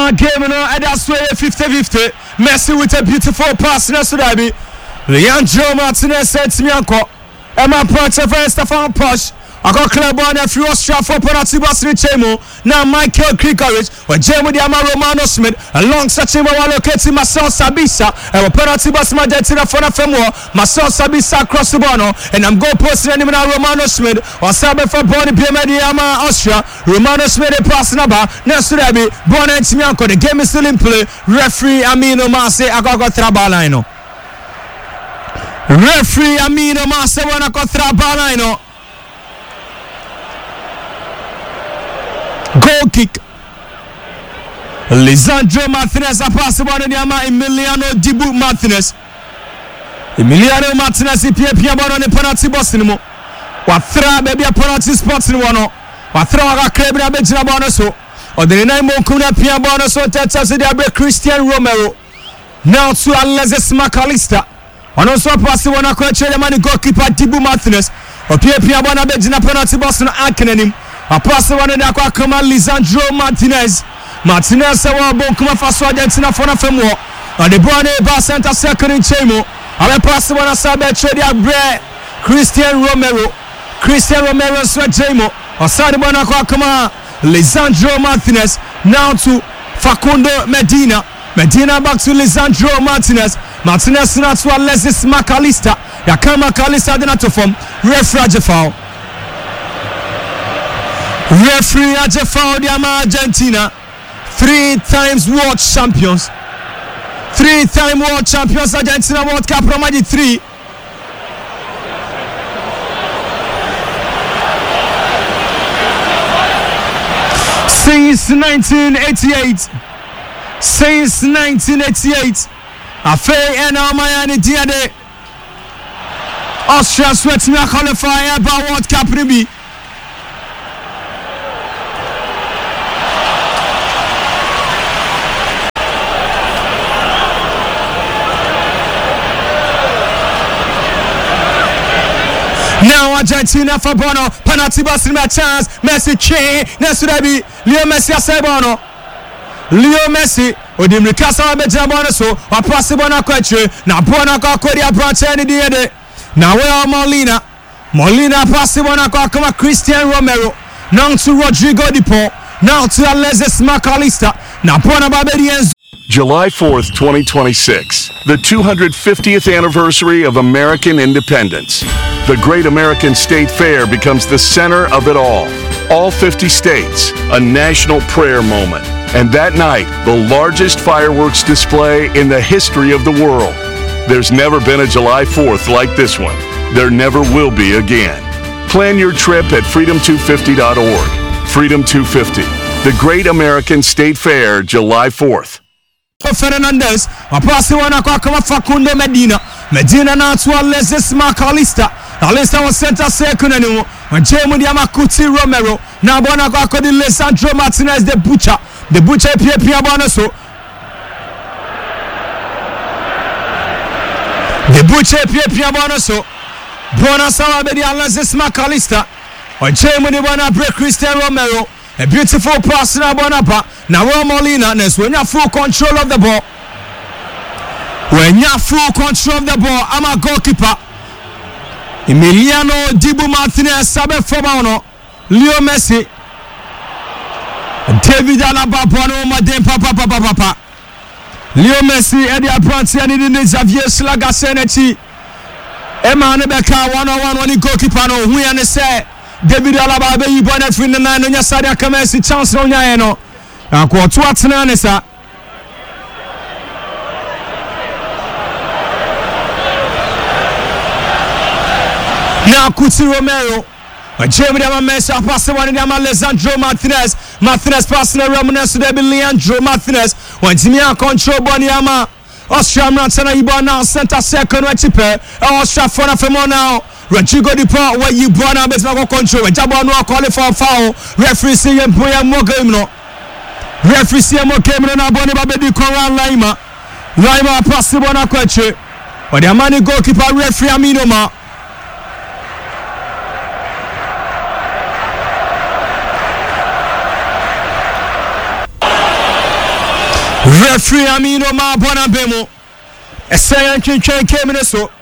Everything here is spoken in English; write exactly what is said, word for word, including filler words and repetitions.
Now game no and that's way fifty fifty. Messi with a beautiful pass na so dabi. Leandro Martinez said to me anko. Emma Porter for Stefan Posh. I got club on a few Austria for penalty box in Chemo. Now Michael Krikovic with Jemo Diama Romano Smith alongside Chemo locating Marcel Sabitzer and a penalty box Argentina for the Femo. Marcel Sabitzer across the bono and I'm go posting him now Romano Smith or Sabe for Bonnie Diama Diama Austria. Romano Smith passing about. Next to that be Bonnie and Timianko. The game is still in play. Referee Amino Mase Agago Trabalino. Referee Amino Mase Wanako Trabalino. Goal kick. Lisandro Martinez a pass one in Yama Emiliano Dibu Martinez. Emiliano Martinez is Pierre Pierre on the penalty box in mo. What throw baby a penalty spots in one. What throw a crab a bench in a bonus. Or the nine more Kuna Pierre bonus or Texas the Christian Romero. Now to Alexis McAllister. And also pass one a question the man goalkeeper Dibu Martinez. Or Pierre Pierre on a bench in a penalty box in Akenim. A pass one in the Aquacama Lisandro Martinez. Martinez sawa bon kuma faso Argentina for na femo. And the Bonne Bar center second in Chemo. And a pass one asabe trade abre Christian Romero. Christian Romero so Chemo. Asade bon Aquacama Lisandro Martinez. Now to Facundo Medina. Medina back to Lisandro Martinez. Martinez now to Alexis McAllister. Yakama McAllister did not to form. Referee foul. Referee Aje foul the Argentina. Three times world champions. Three time world champions Argentina World Cup Romadi three. Since nineteen eighty-eight. Since nineteen eighty-eight. Afei and Almayani Diade. Austria sweats me a qualifier by World Cup Ribi. Now Argentina for Bono, penalty box in my chance. Messi Che, next to that be Leo Messi Asebono. Leo Messi, Odim Ricasa Beja Bono, so a possible na question. Now Bono Codia branch any day. Now we are Molina. Molina possible na Come Christian Romero. Now to Rodrigo Di Paul. Now to Alexis McAllister. Now Bono Barbadians. July fourth, twenty twenty-six, the two hundred fiftieth anniversary of American independence. The Great American State Fair becomes the center of it all. All fifty states, a national prayer moment. And that night, the largest fireworks display in the history of the world. There's never been a July fourth like this one. There never will be again. Plan your trip at freedom two fifty dot org. Freedom two fifty, the Great American State Fair, July fourth. Fernandez, a pass one Aquacama Facundo Medina. Medina now to Alexis McAllister. Alexis was center second anymore. When Jemo Diamacuti Romero. Now Bonaco de Lisandro Martinez the Butcher. The Butcher Pierre Pierre Bonaso. The Butcher Pierre Pierre Bonaso. Bonasawa Bedi Alexis McAllister. When Jemo Diabana break Christian Romero. A beautiful pass now Bonapa. Now Molina next when you have full control of the ball. When you have full control of the ball, I'm a goalkeeper. Emiliano Dibu Martinez, Sabe Fomano, Leo Messi, David Alaba, Bono Madem Papa Papa Papa, Leo Messi, Eddie Abranti, and Xavier Slaga Senechi, Emma Nebeka, one on one, when you goalkeeper, no, we understand. David Alaba, you born at the nine on your side, I come and see chance on your end. And quote what's an answer. Now Kuti Romero, a Jamie Dama Mesa, passing one in Dama Lisandro Martinez, Martinez passing a Ramones to the Leandro Martinez, when Timia control Boniama, Austria Rantana Ibo now center second, Rechipe, Austria for a now. Rodrigo Di Paul, where you born out, but control. Jabano calling for a foul. Referee see him, boy, and more game. Referee see him, more game. And I bought him, baby, Koran Lima. Lima pass the one, I question. But the money goalkeeper, referee Aminoma. Referee Amino Ma Bonabemo. Essay and King came in so.